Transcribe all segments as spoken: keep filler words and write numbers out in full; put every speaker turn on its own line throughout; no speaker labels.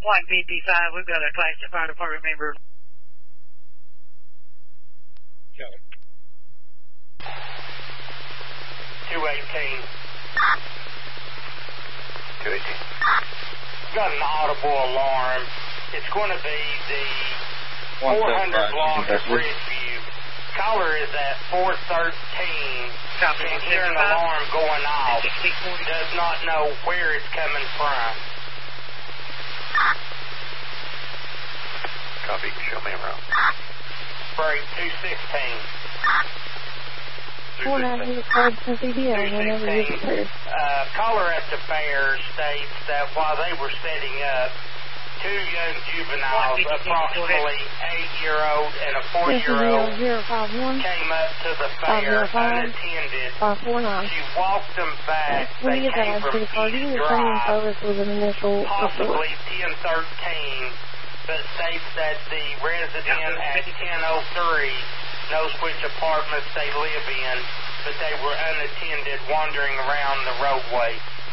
one fifty-five, we've got a Claxton Fire Department member.
Kelly.
two eighteen.
two eighteen.
Got an audible alarm. It's going to be the four hundred block of Ridgeview. Caller is at four thirteen.
Copy.
Can hear an alarm going off. Does not know where it's coming from.
Copy. Show me around.
Break two sixteen.
Well, now you called some C D L whenever you get there.
Uh, caller at the fair states that while they were setting up, two young juveniles, approximately eight-year-old and a four-year-old, came up to the fair unattended. She walked them back.
When
They
you get
came
back
from
to the car, you
East
get coming
Drive,
service with an initial
possibly ten thirteen, but states that the resident at ten oh three knows which apartments they live in, but they were unattended wandering around the roadway.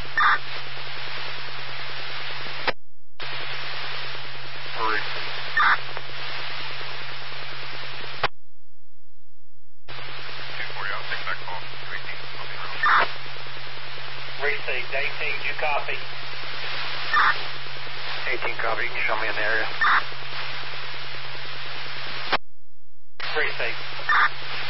Received. eighteen, you copy?
eighteen copy. You can show me in the area.
Received.